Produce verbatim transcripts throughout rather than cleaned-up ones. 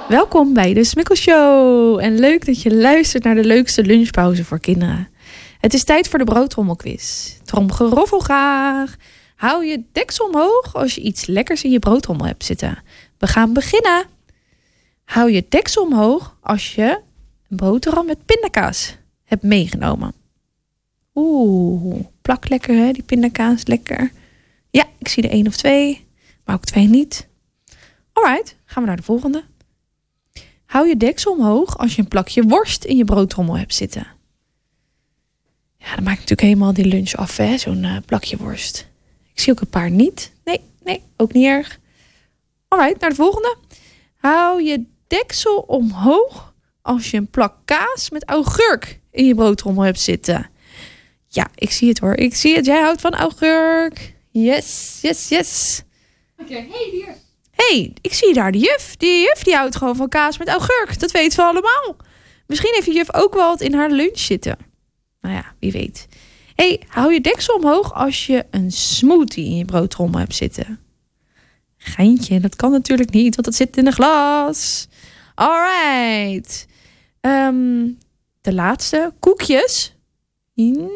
Welkom bij de Smikkelshow. En leuk dat je luistert naar de leukste lunchpauze voor kinderen. Het is tijd voor de broodtrommelquiz. Tromgeroffel graag. Hou je deksel omhoog als je iets lekkers in je broodtrommel hebt zitten. We gaan beginnen. Hou je deksel omhoog als je een boterham met pindakaas hebt meegenomen. Oeh, plak lekker hè, die pindakaas, lekker. Ja, ik zie er één of twee, maar ook twee niet. Alright, gaan we naar de volgende. Hou je deksel omhoog als je een plakje worst in je broodtrommel hebt zitten. Ja, dan maakt natuurlijk helemaal die lunch af, hè, zo'n uh, plakje worst. Ik zie ook een paar niet. Nee, nee, ook niet erg. Alright, naar de volgende. Hou je deksel omhoog als je een plak kaas met augurk in je broodtrommel hebt zitten. Ja, ik zie het hoor. Ik zie het. Jij houdt van augurk. Yes, yes, yes. Oké, okay, hey, hier. hey, ik zie daar de juf. Die juf die houdt gewoon van kaas met augurk. Dat weten we allemaal. Misschien heeft de juf ook wel wat in haar lunch zitten. Nou ja, wie weet. hey, hou je deksel omhoog als je een smoothie in je broodtrommel hebt zitten. Geintje, dat kan natuurlijk niet, want dat zit in een glas. Alright. Um, de laatste, koekjes. Mm.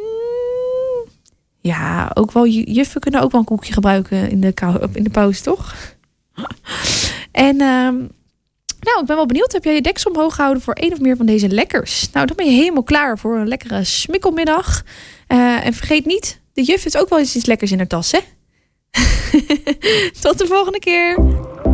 Ja, ook wel, juffen kunnen ook wel een koekje gebruiken in de, kou, in de pauze, toch? En um, nou, ik ben wel benieuwd. Heb jij je deksel omhoog gehouden voor één of meer van deze lekkers? Nou, dan ben je helemaal klaar voor een lekkere smikkelmiddag. Uh, en vergeet niet, de juf heeft ook wel eens iets lekkers in haar tas, hè? Tot de volgende keer.